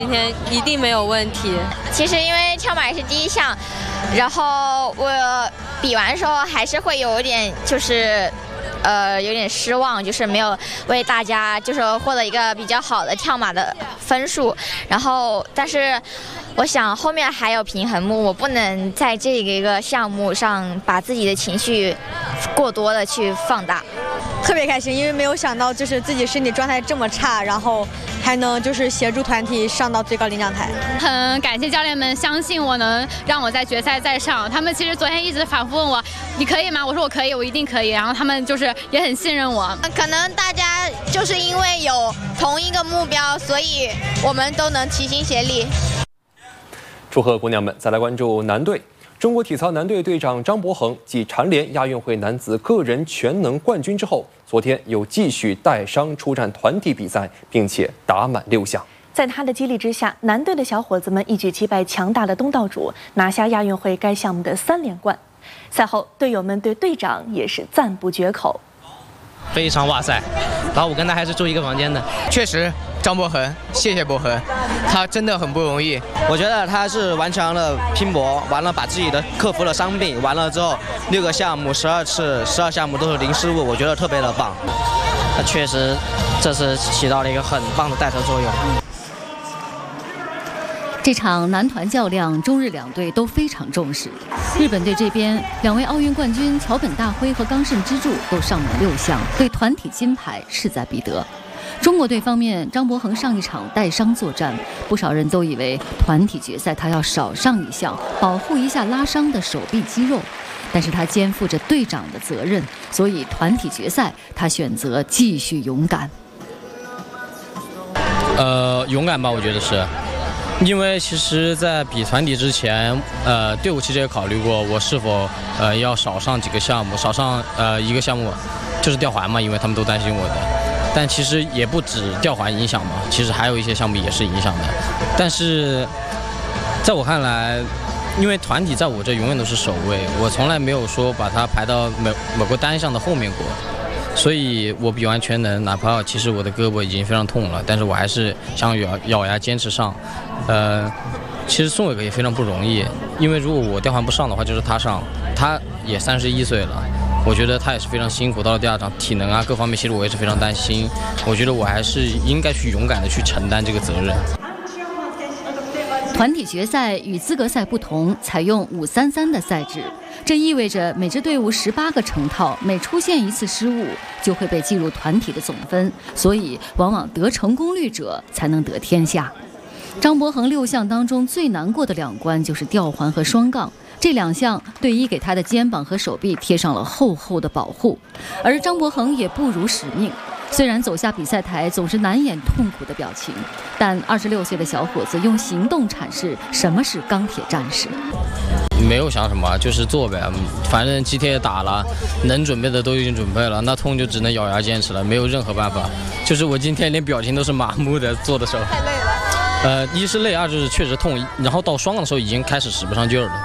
今天一定没有问题。 其实因为跳马也是第一项，然后我比完的时候还是会有点有点失望，就是没有为大家就是获得一个比较好的跳马的分数。然后，但是我想后面还有平衡木，我不能在这个项目上把自己的情绪过多的去放大。 特别开心，因为没有想到就是自己身体状态这么差，然后还能就是协助团体上到最高领奖台。 很感谢教练们相信我能让我在决赛再上，他们其实昨天一直反复问我你可以吗？我说我可以，我一定可以。然后他们就是也很信任我。 可能大家就是因为有同一个目标，所以我们都能齐心协力。 祝贺姑娘们！再来关注男队。中国体操男队队长张博恒继蝉联亚运会男子个人全能冠军之后，昨天又继续带伤出战团体比赛，并且打满6项。 在他的激励之下，男队的小伙子们一举击败强大的东道主，拿下亚运会该项目的3连冠。赛后，队友们对队长也是赞不绝口。 非常哇塞！然后我跟他还是住一个房间的。 确实，张博恒，谢谢博恒，他真的很不容易。 我觉得他是顽强的拼搏，完了把自己的克服了伤病，完了之后6个项目12项目都是零失误，我觉得特别的棒。 他确实这是起到了一个很棒的带头作用。 这场男团较量，中日两队都非常重视。日本队这边，2位奥运冠军桥本大辉和冈慎之助都上满6项，对团体金牌势在必得。中国队方面，张博恒上一场带伤作战，不少人都以为团体决赛他要少上1项，保护一下拉伤的手臂肌肉。但是他肩负着队长的责任，所以团体决赛他选择继续勇敢。 勇敢吧，我觉得是。因为其实，在比团体之前，队伍其实也考虑过我是否要少上几个项目，少上1个项目，就是吊环嘛，因为他们都担心我的。但其实也不止吊环影响嘛，其实还有一些项目也是影响的。但是在我看来，因为团体在我这永远都是首位，我从来没有说把它排到某个单项的后面过。所以我比完全能，哪怕其实我的胳膊已经非常痛了，但是我还是想咬牙坚持上。其实宋伟哥也非常不容易，因为如果我吊环不上的话，就是他上，他也31岁了，我觉得他也是非常辛苦。到了第2场，体能啊各方面，其实我也是非常担心。我觉得我还是应该去勇敢的去承担这个责任。 团体决赛与资格赛不同，采用5-3-3的赛制。这意味着每支队伍18个成套，每出现1次失误就会被计入团体的总分，所以往往得成功率者才能得天下。张博恒6项当中最难过的2关就是吊环和双杠，这2项队医给他的肩膀和手臂贴上了厚厚的保护，而张博恒也不辱使命。虽然走下比赛台总是难掩痛苦的表情，但26岁的小伙子用行动阐释什么是钢铁战士。 没有想什么，就是做呗，反正集体也打了，能准备的都已经准备了，那痛就只能咬牙坚持了，没有任何办法。就是我今天连表情都是麻木的，做的时候太累了。1是累，2就是确实痛，然后到双杠的时候已经开始使不上劲儿了。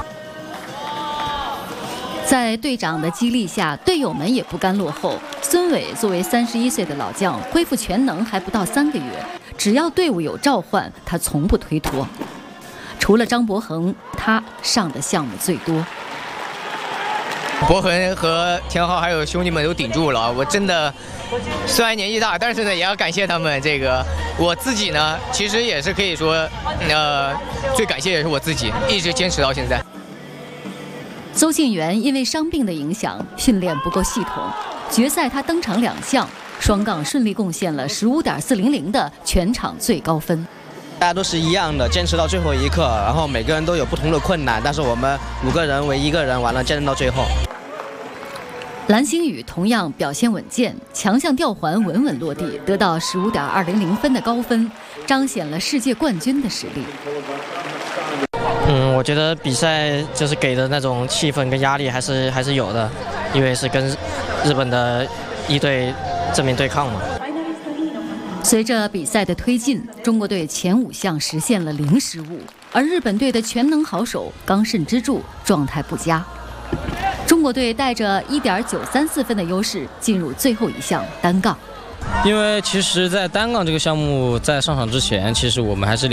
在队长的激励下，队友们也不甘落后。孙伟作为31岁的老将，恢复全能还不到3个月，只要队伍有召唤，他从不推脱。除了张博恒，他上的项目最多。 博恒和田浩还有兄弟们都顶住了，我真的虽然年纪大，但是呢也要感谢他们。这个我自己呢，其实也是可以说，最感谢也是我自己，一直坚持到现在。 邹敬园因为伤病的影响，训练不够系统。决赛他登场2项，双杠顺利贡献了15.400的全场最高分。 大家都是一样的，坚持到最后一刻，然后每个人都有不同的困难，但是我们5个人为1个人完了坚持到最后。 蓝星宇同样表现稳健，强项吊环稳稳落地，得到15.200分的高分，彰显了世界冠军的实力。 我觉得比赛就是给的那种气氛跟压力还是有的，因为是跟日本的1队正面对抗嘛。 随着比赛的推进，中国队前5项实现了0失误，而日本队的全能好手冈慎之助状态不佳。中国队带着1.934分的优势进入最后1项单杠。 因为其实在单杠这个项目在上场之前，其实我们还是